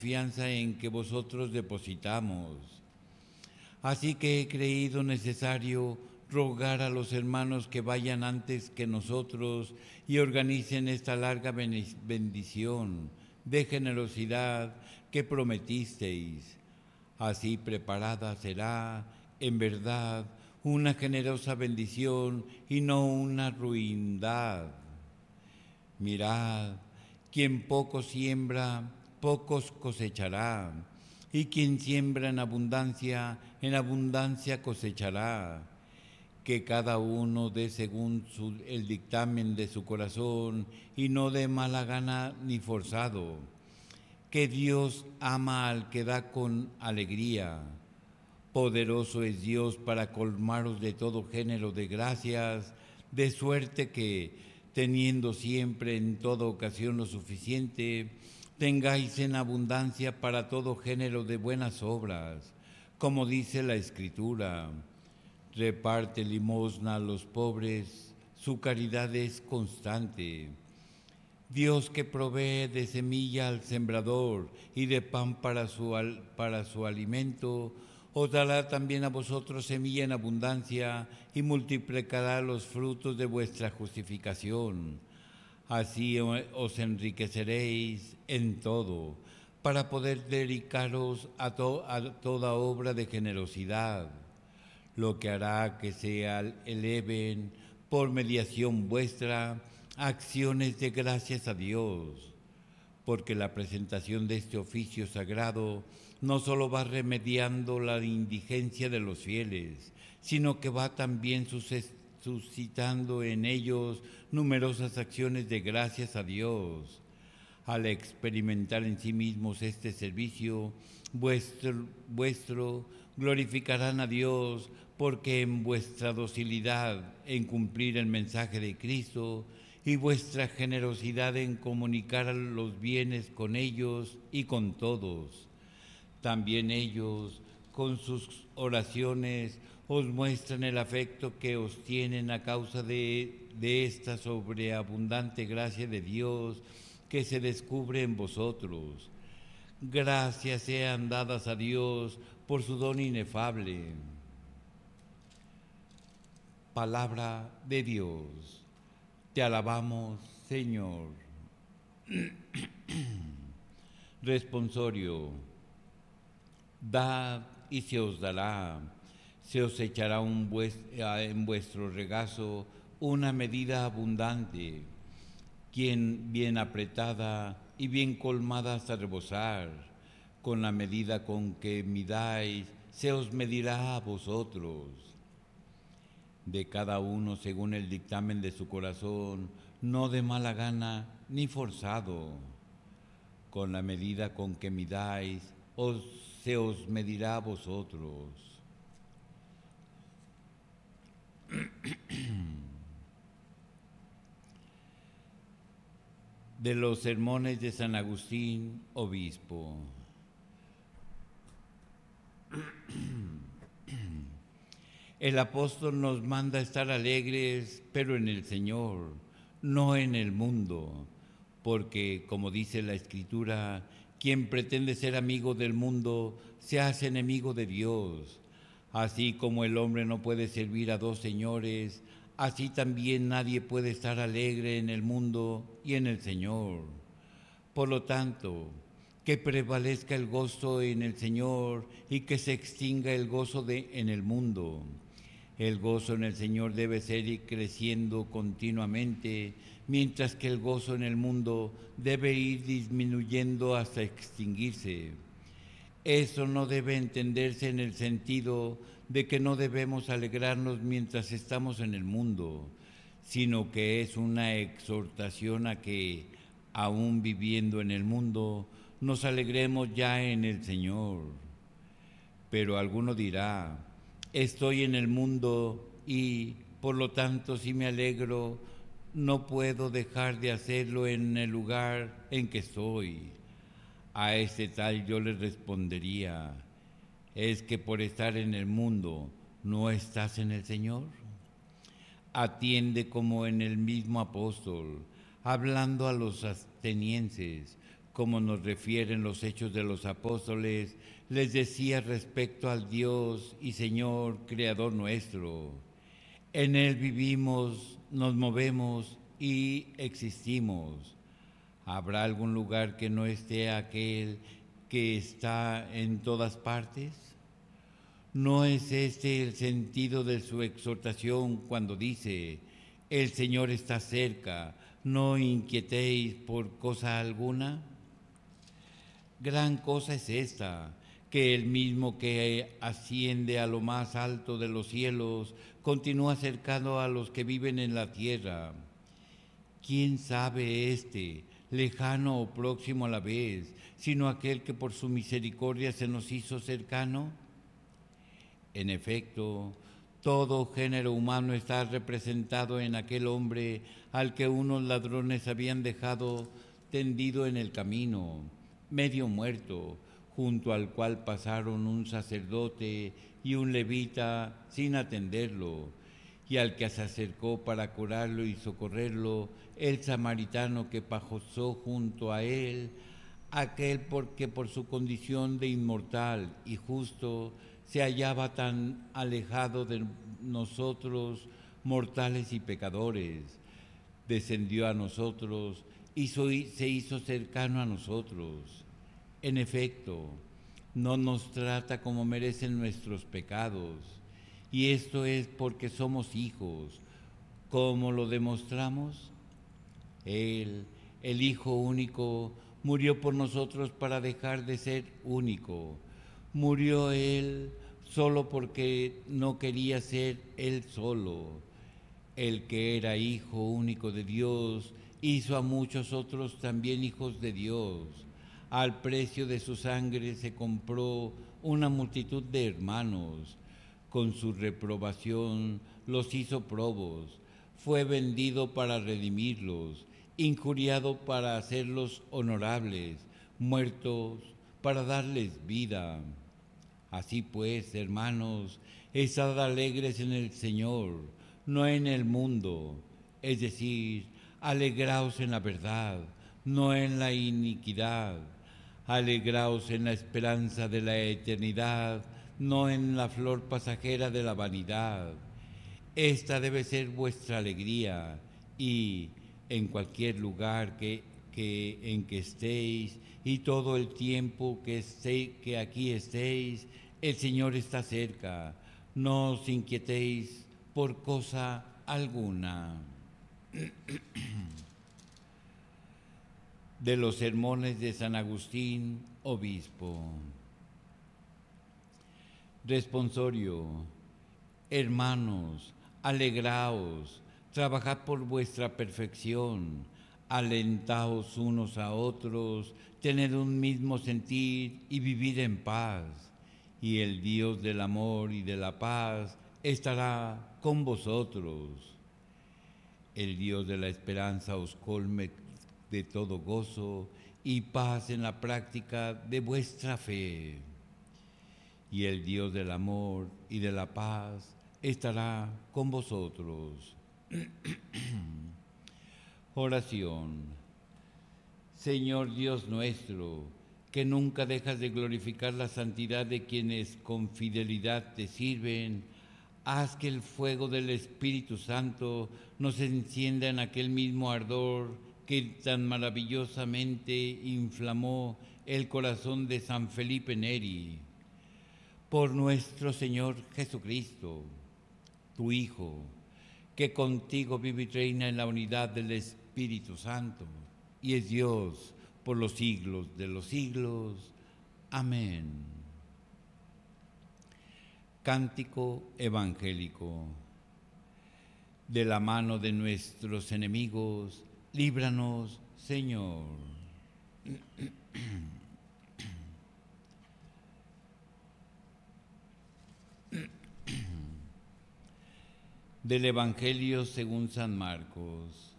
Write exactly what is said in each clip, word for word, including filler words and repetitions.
confianza en que vosotros depositamos. Así que he creído necesario rogar a los hermanos que vayan antes que nosotros y organicen esta larga bendición de generosidad que prometisteis. Así preparada será, en verdad, una generosa bendición y no una ruindad. Mirad, quien poco siembra, pocos cosechará, y quien siembra en abundancia, en abundancia cosechará. Que cada uno dé según su, el dictamen de su corazón y no de mala gana ni forzado. Que Dios ama al que da con alegría. Poderoso es Dios para colmaros de todo género de gracias, de suerte que, teniendo siempre en toda ocasión lo suficiente, tengáis en abundancia para todo género de buenas obras, como dice la Escritura. Reparte limosna a los pobres, su caridad es constante. Dios que provee de semilla al sembrador y de pan para su, al, para su alimento, os dará también a vosotros semilla en abundancia y multiplicará los frutos de vuestra justificación. Así os enriqueceréis en todo, para poder dedicaros a, to, a toda obra de generosidad, lo que hará que se eleven por mediación vuestra acciones de gracias a Dios, porque la presentación de este oficio sagrado no solo va remediando la indigencia de los fieles, sino que va también suscitando en ellos numerosas acciones de gracias a Dios. Al experimentar en sí mismos este servicio, vuestro, vuestro glorificarán a Dios, porque en vuestra docilidad en cumplir el mensaje de Cristo y vuestra generosidad en comunicar los bienes con ellos y con todos, también ellos, con sus oraciones, os muestran el afecto que os tienen a causa de, de esta sobreabundante gracia de Dios que se descubre en vosotros. Gracias sean dadas a Dios por su don inefable. Palabra de Dios. Te alabamos, Señor. Responsorio. Dad y se os dará, se os echará un en vuestro regazo una medida abundante, quien bien apretada y bien colmada hasta rebosar, con la medida con que midáis, se os medirá a vosotros. De cada uno según el dictamen de su corazón, no de mala gana ni forzado. Con la medida con que midáis, os, se os medirá a vosotros. De los sermones de San Agustín, obispo. El apóstol nos manda estar alegres, pero en el Señor, no en el mundo, porque, como dice la Escritura, quien pretende ser amigo del mundo se hace enemigo de Dios. Así como el hombre no puede servir a dos señores, así también nadie puede estar alegre en el mundo y en el Señor. Por lo tanto, que prevalezca el gozo en el Señor y que se extinga el gozo de, en el mundo. El gozo en el Señor debe ser ir creciendo continuamente, mientras que el gozo en el mundo debe ir disminuyendo hasta extinguirse. Eso no debe entenderse en el sentido de que no debemos alegrarnos mientras estamos en el mundo, sino que es una exhortación a que, aún viviendo en el mundo, nos alegremos ya en el Señor. Pero alguno dirá: estoy en el mundo y, por lo tanto, si me alegro, no puedo dejar de hacerlo en el lugar en que estoy. A este tal yo le respondería: ¿es que por estar en el mundo no estás en el Señor? Atiende como en el mismo apóstol, hablando a los atenienses, como nos refieren los Hechos de los Apóstoles, les decía respecto al Dios y Señor, Creador nuestro. En Él vivimos, nos movemos y existimos. ¿Habrá algún lugar que no esté aquel que está en todas partes? ¿No es este el sentido de su exhortación cuando dice, el Señor está cerca, no inquietéis por cosa alguna? Gran cosa es esta, que el mismo que asciende a lo más alto de los cielos continúa cercano a los que viven en la tierra. ¿Quién sabe este, lejano o próximo a la vez, sino aquel que por su misericordia se nos hizo cercano? En efecto, todo género humano está representado en aquel hombre al que unos ladrones habían dejado tendido en el camino, medio muerto, junto al cual pasaron un sacerdote y un levita sin atenderlo, y al que se acercó para curarlo y socorrerlo el samaritano que pasó junto a él, aquel porque por su condición de inmortal y justo se hallaba tan alejado de nosotros, mortales y pecadores, descendió a nosotros y se hizo cercano a nosotros. En efecto, no nos trata como merecen nuestros pecados, y esto es porque somos hijos. ¿Cómo lo demostramos? Él, el Hijo único, murió por nosotros para dejar de ser único. Murió Él solo porque no quería ser Él solo. El que era Hijo único de Dios hizo a muchos otros también hijos de Dios. Al precio de su sangre se compró una multitud de hermanos. Con su reprobación los hizo probos. Fue vendido para redimirlos, injuriado para hacerlos honorables, muertos para darles vida. Así pues, hermanos, estad alegres en el Señor, no en el mundo, es decir, alegraos en la verdad, no en la iniquidad. Alegraos en la esperanza de la eternidad, no en la flor pasajera de la vanidad. Esta debe ser vuestra alegría, y en cualquier lugar que, que, en que estéis y todo el tiempo que, esté, que aquí estéis, el Señor está cerca. No os inquietéis por cosa alguna. De los sermones de San Agustín, obispo. Responsorio. Hermanos, alegraos, trabajad por vuestra perfección, alentaos unos a otros, tened un mismo sentir y vivid en paz. Y el Dios del amor y de la paz estará con vosotros. El Dios de la esperanza os colme de todo gozo y paz en la práctica de vuestra fe. Y el Dios del amor y de la paz estará con vosotros. Oración. Señor Dios nuestro, que nunca dejas de glorificar la santidad de quienes con fidelidad te sirven, haz que el fuego del Espíritu Santo nos encienda en aquel mismo ardor que tan maravillosamente inflamó el corazón de San Felipe Neri. Por nuestro Señor Jesucristo, tu Hijo, que contigo vive y reina en la unidad del Espíritu Santo, y es Dios por los siglos de los siglos. Amén. Cántico evangélico. De la mano de nuestros enemigos, líbranos, Señor. Del Evangelio según San Marcos.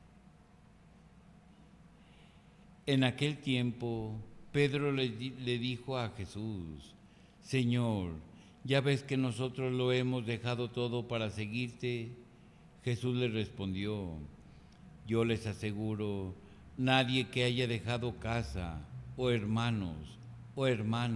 En aquel tiempo, Pedro le, le dijo a Jesús: Señor, ¿ya ves que nosotros lo hemos dejado todo para seguirte? Jesús le respondió: Yo les aseguro, nadie que haya dejado casa, o hermanos, o hermanas,